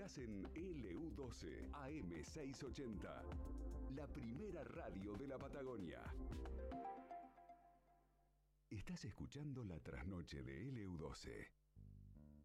Estás en LU12 AM680, la primera radio de la Patagonia. Estás escuchando la trasnoche de LU12.